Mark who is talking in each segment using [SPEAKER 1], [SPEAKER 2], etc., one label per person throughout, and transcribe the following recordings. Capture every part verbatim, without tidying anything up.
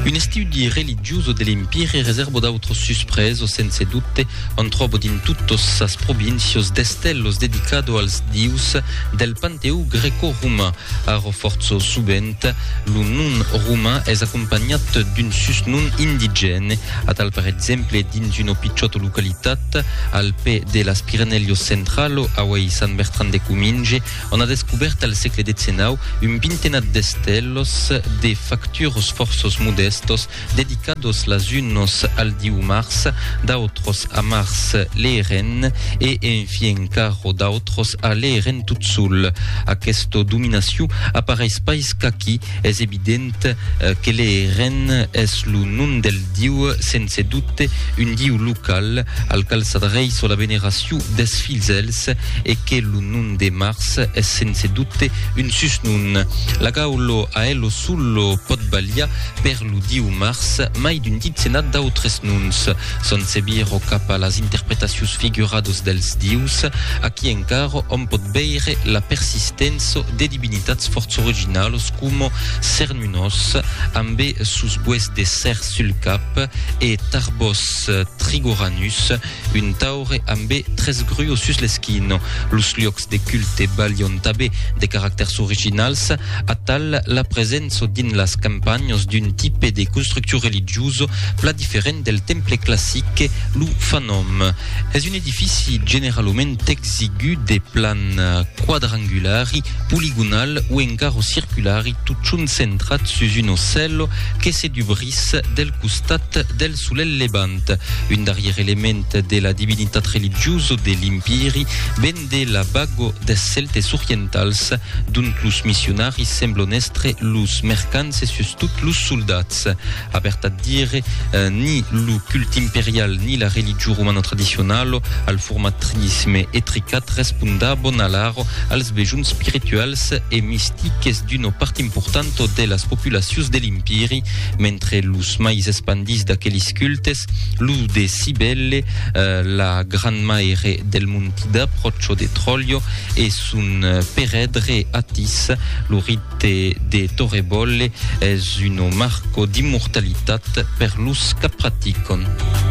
[SPEAKER 1] Un studi religioso dell'Empire reservo d'autros suspreso senza dutte on trovo in tuttos sas provincios destellos dedicato als dius del Panteu greco-romain. A Roforzo subent, l'un nun romain es accompagnat d'un sus nun indigene, a tal per exemple dins una picciota localitat al pe de las Pirenellos centralo a Uai San Bertrand de Cuminge, on a descobert al segle decenau un vintenat destellos de facturos forsos modestos dedicados las unos al diu Mars, d'autros a Mars l'Eren e enfiencarro d'autros a l'Eren tutsul. Aquesto dominació apareix pais qu'aquí és evident eh, que l'Eren és lo nun del diu sense dubte un diu local al cal s'adreïs la veneració des filzels e que lo nun de Mars és sense dubte un sus nun. La gaulo a elo sullo pot balia per lo diu Mars mai d'un ditzenat d'autres nuns. Sense biro cap a las interpretacions figurados dels dius, aquí encaro on pot veire la persistència de divinitats forts originalos como Cernunnos, ambe sus bues de cer sul cap e Tarbos Trigoranus, un taure ambe tres gruos sus l'esquino. Los llocs de culte balion també de caracters originals, a tal la presença din las campagnes d'un type de construcció religioso pla diferent del temple classique, lo fanom. És un edifici generalment exigu de plan quadrangulari, poligonal ou encaro circulari, tutun centrat sus un ocello que se dubris del costat del sulel levant. Un darrier element de la divinitat religioso de l'Empiri ben de la bago des celtes orientals, d'un los missionaris semblon estre los mercants e sus tot los soldats. Apert a dire, eh, ni lo culte imperial ni la religio romana tradicionalo al formatrisme etricat respondabon alaro als bejuns spirituals e mistiques d'una part importante de las populacions de l'Empiri, mentre los mais expandis d'aquelis cultes, lo de Cibele, eh, la gran maire del Montida, procho de Trollio, e sun peredre Atis, lo rite de Torrebolle, es un marco d'immortalitat per los que praticon.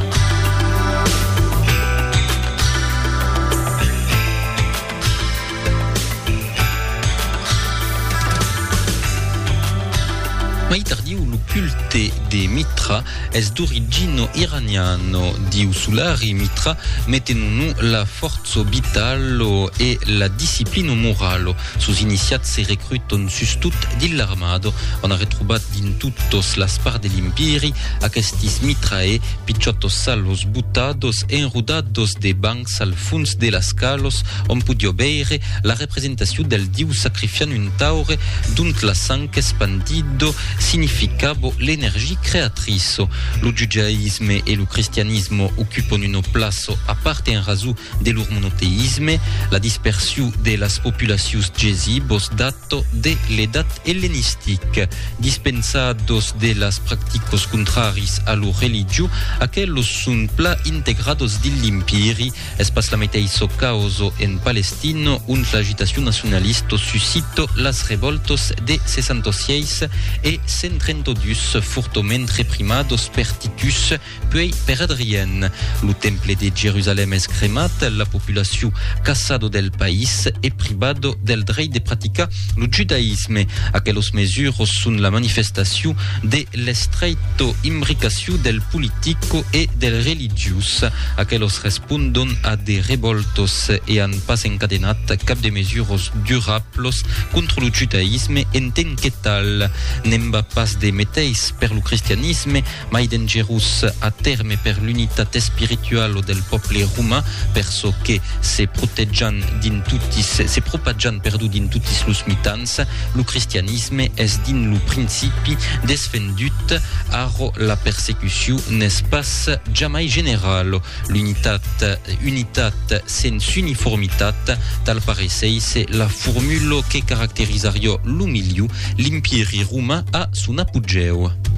[SPEAKER 1] Mai tardiu lo culte de Mitra es d'origine iraniano. Diu Sulari Mitra mettenu la forza vitalo e la disciplina moralo. Sus iniciats se recruton sus tut dill'armado. On a retrobat din tuttos las parts de l'Empiri aquestis mitrae, picciotos salvos butados enrudados de bancs al funs de las calos, on podio veire la representació del diu sacrifiant un taure dunt la sang espandido significavo l'energia creatrice. Lo giudaisme e lo cristianismo occupano una place a parte en razu de lor monoteisme, la dispersió de las populacions gesibos dato de l'edat hellenistic, dispensados de las practicos contraris a lo religio, aquellos sun pla integrados dell'Empiri, espas la meteiso causo en Palestino, un l'agitació nacionalista suscito las revoltos de sessantaseis e cent trenta-dos fortement reprimados per Titus, puis per Adrien. Lo temple de Jerusalem es cremat, la populació cassado del país e privado del dret de praticar lo judaïsme. Aquellos mesuros sun la manifestació de l'estreito imbricació del politico e del religiós. Aquellos respondon a de revoltos e han pas encadenat cap de mesuros durables contra lo judaïsme enten que tal. Nem va pas de meteis per lo cristianisme, mai dangerous a terme per l'unitat spiritual del poble romà, perso che se proteggian din tutis, se propagian perdu din tutis los mitans, lo cristianisme es din lo principi desfendut aro la persecució n'est pas jamais general. L'unitat, unitat sens uniformitat, tal pareceis la formulo que caracterizario lo milieu, l'Empiri romà a son apogeu.